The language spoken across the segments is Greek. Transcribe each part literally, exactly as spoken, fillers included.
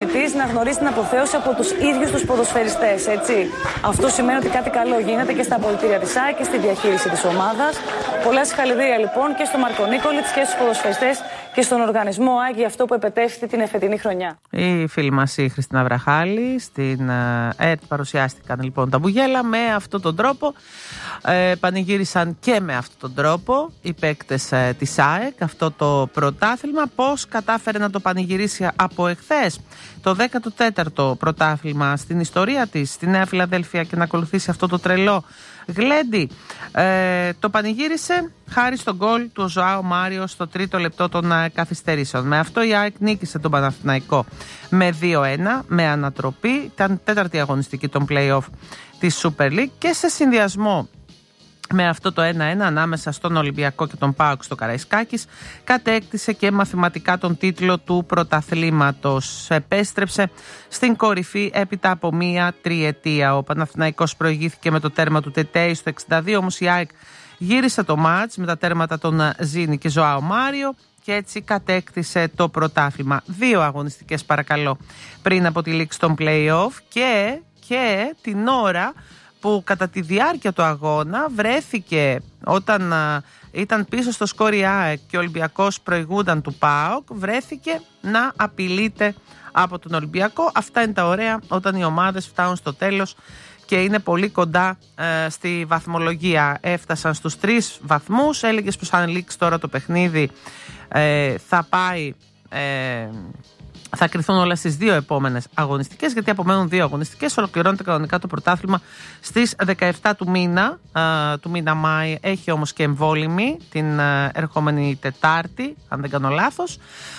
αθλητής να γνωρίζει την αποθέωση από τους ίδιους τους ποδοσφαιριστές, έτσι. Αυτό σημαίνει ότι κάτι καλό γίνεται και στα αποδυτήρια της ΑΕΚ και στη διαχείριση της ομάδας. Πολλά συγχαρητήρια λοιπόν και στο Μάρκο Νίκολιτς και στους ποδοσφαιριστές και στον οργανισμό ΑΕΚ για αυτό που επετέφθη την εφετινή χρονιά. Η φίλη μας η Χριστίνα Βραχάλη στην ΕΡΤ παρουσιάστηκαν λοιπόν τα μπουγέλα με αυτόν τον τρόπο. Ε, πανηγύρισαν και με αυτόν τον τρόπο οι παίκτες ε, της ΑΕΚ αυτό το πρωτάθλημα. Πώς κατάφερε να το πανηγυρίσει από εχθές το δέκατο τέταρτο πρωτάθλημα στην ιστορία της στη Νέα Φιλαδέλφια και να ακολουθήσει αυτό το τρελό γλέντι. Ε, το πανηγύρισε χάρη στον γκολ του Ζωάο Μάριο στο τρίτο λεπτό των ε, καθυστερήσεων. Με αυτό η ΑΕΚ νίκησε τον Παναθηναϊκό με δύο ένα με ανατροπή. Ήταν τέταρτη αγωνιστική των play-off της Super League και σε συνδυασμό με αυτό το ένα ένα ανάμεσα στον Ολυμπιακό και τον ΠΑΟΚ στο Καραϊσκάκης κατέκτησε και μαθηματικά τον τίτλο του πρωταθλήματος. Επέστρεψε στην κορυφή έπειτα από μία τριετία. Ο Παναθηναϊκός προηγήθηκε με το τέρμα του Τετέι στο εξήντα δύο, όμως η ΑΕΚ γύρισε το μάτς με τα τέρματα των Ζήνη και Ζωάο Μάριο και έτσι κατέκτησε το πρωτάθλημα. Δύο αγωνιστικές παρακαλώ πριν από τη λήξη των play-off και, και την ώρα που κατά τη διάρκεια του αγώνα βρέθηκε όταν α, ήταν πίσω στο σκόρ ΑΕΚ και ο Ολυμπιακός προηγούνταν του ΠΑΟΚ, βρέθηκε να απειλείται από τον Ολυμπιακό. Αυτά είναι τα ωραία όταν οι ομάδες φτάνουν στο τέλος και είναι πολύ κοντά ε, στη βαθμολογία. Έφτασαν στους τρεις βαθμούς, έλεγες πως αν λήξει τώρα το παιχνίδι ε, θα πάει... Ε, θα κρυθούν όλα στις δύο επόμενες αγωνιστικές, γιατί απομένουν δύο αγωνιστικές. Ολοκληρώνεται κανονικά το πρωτάθλημα στις δεκαεπτά του μήνα, α, του μήνα Μάη. Έχει όμως και εμβόλυμη την α, ερχόμενη Τετάρτη, αν δεν κάνω λάθος.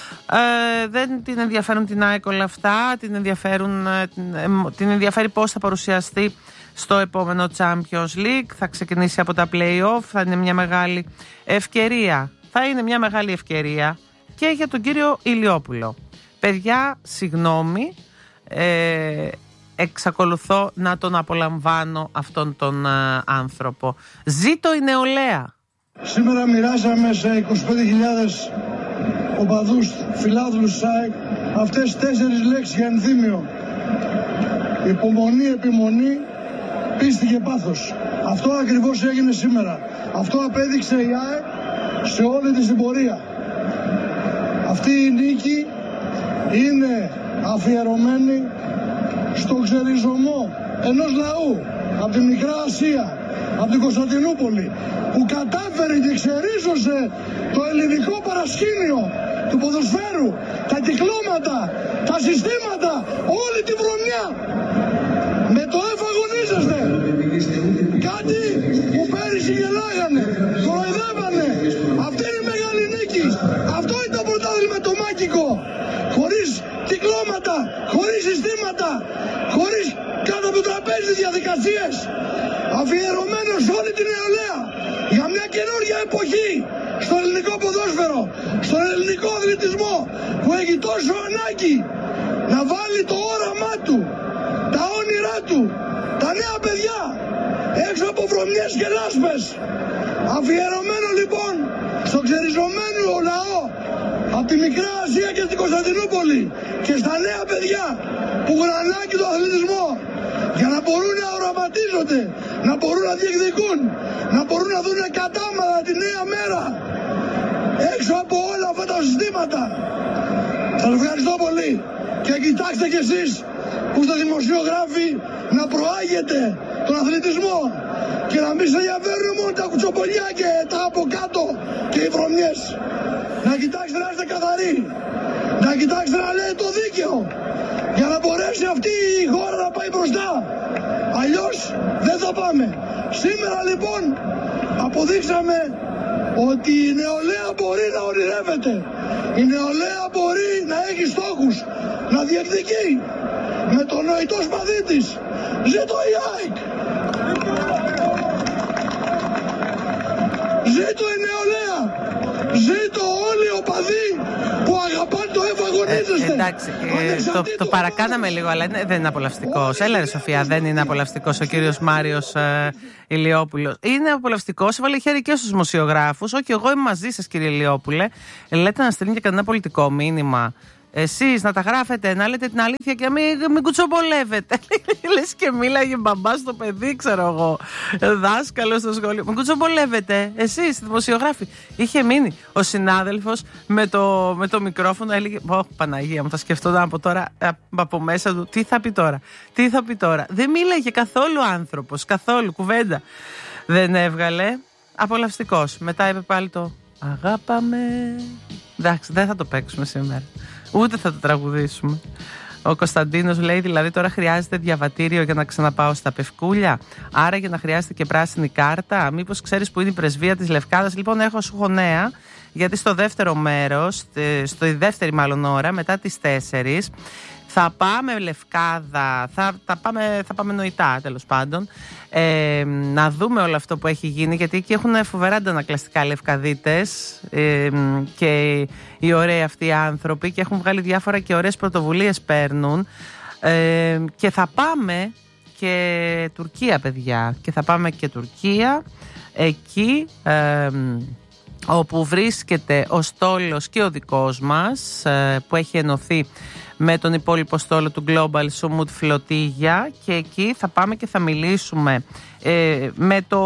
Ε, δεν την ενδιαφέρουν την ΑΕΚ όλα αυτά. Την, ενδιαφέρουν, την, ε, την ενδιαφέρει πώς θα παρουσιαστεί στο επόμενο Champions League. Θα ξεκινήσει από τα play-off. Θα είναι μια μεγάλη ευκαιρία. Θα είναι μια μεγάλη ευκαιρία και για τον κύριο Ηλιόπουλο. Παιδιά, συγγνώμη, ε, εξακολουθώ να τον απολαμβάνω αυτόν τον α, άνθρωπο. Ζήτω η νεολαία. Σήμερα μοιράσαμε σε είκοσι πέντε χιλιάδες οπαδούς φιλάθλους ΣΑΕΚ αυτές τέσσερις λέξεις για ενθύμιο. Υπομονή, επιμονή, πίστη και πάθος. Αυτό ακριβώς έγινε σήμερα. Αυτό απέδειξε η ΑΕΚ σε όλη της την πορεία. Αυτή η νίκη είναι αφιερωμένη στο ξεριζωμό ενός λαού από τη Μικρά Ασία, από την Κωνσταντινούπολη, που κατάφερε και ξερίζωσε το ελληνικό παρασκήνιο του ποδοσφαίρου, τα κυκλώματα, τα συστήματα, όλη τη βρωμιά. Με το F αγωνίζεστε. Κάτι που πέρυσι γελάγανε, κοροϊδεύανε. Αυτή είναι η μεγάλη νίκη. Αυτό είναι το πρωτάθλημα το μάκικο. Χωρίς κυκλώματα, χωρίς συστήματα, χωρίς κάτω από το τραπέζι διαδικασίες. Αφιερωμένο σε όλη την νεολαία για μια καινούργια εποχή στο ελληνικό ποδόσφαιρο, στον ελληνικό αθλητισμό που έχει τόσο ανάγκη να βάλει το όραμά του, τα όνειρά του, τα νέα παιδιά έξω από βρωμιές και λάσπες. Αφιερωμένο λοιπόν στο ξεριζωμένο λαό από τη Μικρά Ασία και την Κωνσταντινούπολη και στα νέα παιδιά που έχουν ανάγκη το αθλητισμό για να μπορούν να οραματίζονται, να μπορούν να διεκδικούν, να μπορούν να δουν κατάματα τη νέα μέρα έξω από όλα αυτά τα συστήματα. Σας ευχαριστώ πολύ και κοιτάξτε κι εσείς που είστε δημοσιογράφοι να προάγετε τον αθλητισμό και να μην σε ενδιαφέρουν μόνο τα κουτσοπολιά και τα από κάτω και οι βρωμιές. Να κοιτάξετε να είστε καθαροί, να κοιτάξετε να λέει το δίκαιο για να μπορέσει αυτή η χώρα να πάει μπροστά. Αλλιώς δεν θα πάμε. Σήμερα λοιπόν αποδείξαμε ότι η νεολαία μπορεί να ονειρεύεται. Η νεολαία μπορεί να έχει στόχους, να διεκδικεί με το νοητό σπαθί της. Ζήτω η ΑΕΚ! Ζήτω η νεολαία! Ζήτω όλοι οι οπαδοί που αγαπάνε το εφαγωνίζεστε. Ε, εντάξει, ε, το, το παρακάναμε λίγο, αλλά είναι, δεν είναι απολαυστικός. Έλα ρε Σοφία, δεν είναι απολαυστικός ο κύριος Μάριος ε, Ηλιόπουλος. Είναι απολαυστικός, έβαλε χέρι και στους δημοσιογράφους. Όχι, εγώ είμαι μαζί σας κύριε Ηλιόπουλε. Λέτε να στείλει και κανένα πολιτικό μήνυμα Εσείς να τα γράφετε, να λέτε την αλήθεια και μην, μην κουτσομπολεύετε. Λες και μίλαγε μπαμπά στο παιδί, ξέρω εγώ. Δάσκαλο στο σχολείο. Μην κουτσομπολεύετε. Εσείς, δημοσιογράφοι. Είχε μείνει ο συνάδελφος με το, με το μικρόφωνο, έλεγε: Ω, Παναγία μου, θα σκεφτόταν από τώρα, από μέσα του, τι θα πει τώρα. Τι θα πει τώρα. Δεν μίλαγε καθόλου άνθρωπος, καθόλου κουβέντα. Δεν έβγαλε. Απολαυστικός. Μετά είπε πάλι το αγάπαμε. Εντάξει, δεν θα το παίξουμε σήμερα. Ούτε θα το τραγουδήσουμε. Ο Κωνσταντίνος λέει: δηλαδή τώρα χρειάζεται διαβατήριο για να ξαναπάω στα Πευκούλια. Άρα για να χρειάζεται και πράσινη κάρτα. Μήπως ξέρεις που είναι η πρεσβεία της Λευκάδας? Λοιπόν, έχω σου νέα, γιατί στο δεύτερο μέρος, στο δεύτερη μάλλον ώρα, μετά τις τέσσερις, θα πάμε Λευκάδα, θα, θα, πάμε, θα πάμε νοητά τέλος πάντων, ε, να δούμε όλο αυτό που έχει γίνει, γιατί εκεί έχουν φοβερά αντανακλαστικά λευκαδίτες ε, και οι ωραίοι αυτοί οι άνθρωποι, και έχουν βγάλει διάφορα και ωραίες πρωτοβουλίες παίρνουν, ε, και θα πάμε και Τουρκία, παιδιά, και θα πάμε και Τουρκία εκεί ε, όπου βρίσκεται ο στόλος και ο δικός μας, ε, που έχει ενωθεί με τον υπόλοιπο στόλο του Global Sumut Flotilla, και εκεί θα πάμε και θα μιλήσουμε ε, με, το,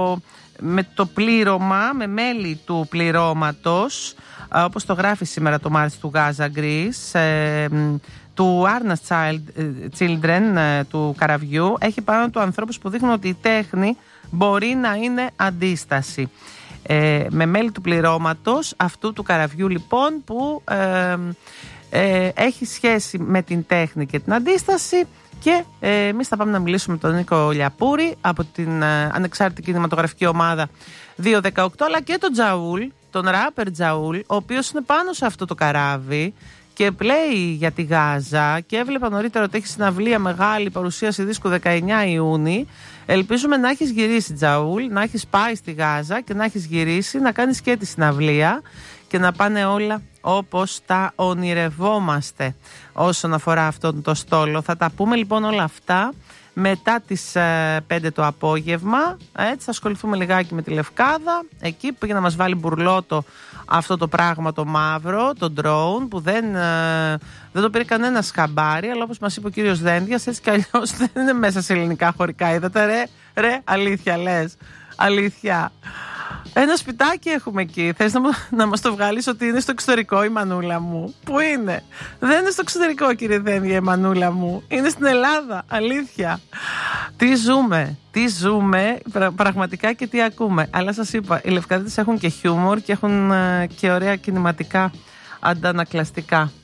με το πλήρωμα, με μέλη του πληρώματος, ε, όπως το γράφει σήμερα το Μάρτις του Gaza Greece, ε, του Arnas Child, Children, ε, του καραβιού. Έχει πάνω του ανθρώπους που δείχνουν ότι η τέχνη μπορεί να είναι αντίσταση. Ε, με μέλη του πληρώματος αυτού του καραβιού, λοιπόν, που ε, ε, έχει σχέση με την τέχνη και την αντίσταση, και ε, εμείς θα πάμε να μιλήσουμε με τον Νίκο Λιαπούρη από την ε, ανεξάρτητη κινηματογραφική ομάδα δύο δεκαοκτώ, αλλά και τον Τζαούλ, τον ράπερ Τζαούλ, ο οποίος είναι πάνω σε αυτό το καράβι και πλέει για τη Γάζα, και έβλεπα νωρίτερα ότι έχει συναυλία μεγάλη, παρουσίαση δίσκου δεκαεννιά Ιούνιου. Ελπίζουμε να έχεις γυρίσει, Τζαούλ, να έχεις πάει στη Γάζα και να έχεις γυρίσει, να κάνεις και τη συναυλία και να πάνε όλα όπως τα ονειρευόμαστε όσον αφορά αυτόν το στόλο. Θα τα πούμε λοιπόν όλα αυτά μετά τις ε, πέντε το απόγευμα. Έτσι θα ασχοληθούμε λιγάκι με τη Λευκάδα, εκεί που για να μας βάλει μπουρλότο αυτό το πράγμα το μαύρο, το drone, που δεν, ε, δεν το πήρε κανένα χαμπάρι, αλλά όπως μας είπε ο κύριος Δένδιας, έτσι κι αλλιώς δεν είναι μέσα σε ελληνικά χωρικά. Είδατε, ρε, ρε, αλήθεια λες, αλήθεια. Ένα σπιτάκι έχουμε εκεί. Θες να, να μας το βγάλεις ότι είναι στο εξωτερικό η μανούλα μου? Πού είναι? Δεν είναι στο εξωτερικό, κύριε Δένδια, η μανούλα μου. Είναι στην Ελλάδα, αλήθεια. Τι ζούμε, τι ζούμε πραγματικά και τι ακούμε. Αλλά σας είπα, οι Λευκαδίτες έχουν και χιούμορ και έχουν και ωραία κινηματικά αντανακλαστικά.